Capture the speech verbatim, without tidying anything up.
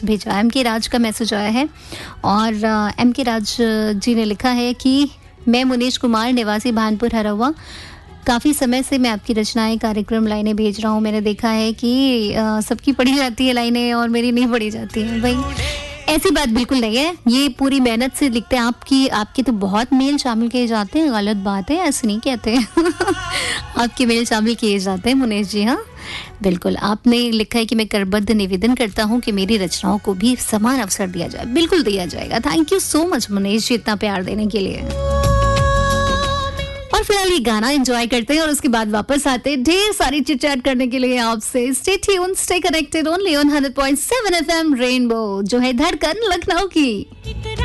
भेजा, एम के राज का मैसेज आया है और एम के राज जी ने लिखा है कि मैं मुनीश कुमार निवासी भानपुर हरवा, काफ़ी समय से मैं आपकी रचनाएं कार्यक्रम लाइनें भेज रहा हूँ। मैंने देखा है कि आ, सबकी पढ़ी जाती है लाइनें और मेरी नहीं पढ़ी जाती है। भाई ऐसी बात बिल्कुल नहीं है, ये पूरी मेहनत से लिखते हैं। आपकी आपके तो बहुत मेल शामिल किए जाते हैं, गलत बात है, ऐसे नहीं कहते हैं आपके मेल शामिल किए जाते हैं मुनीश जी। हाँ बिल्कुल, आपने लिखा है कि मैं करबद्ध निवेदन करता हूँ कि मेरी रचनाओं को भी समान अवसर दिया जाए। बिल्कुल दिया जाएगा। Thank you so much Munish जी इतना प्यार देने के लिए। और फिलहाल ये गाना एंजॉय करते हैं और उसके बाद वापस आते हैं ढेर सारी चिट चैट करने के लिए आपसे। Stay tuned, stay connected only on hundred point seven FM rainbow, जो है धड़कन लखनऊ की।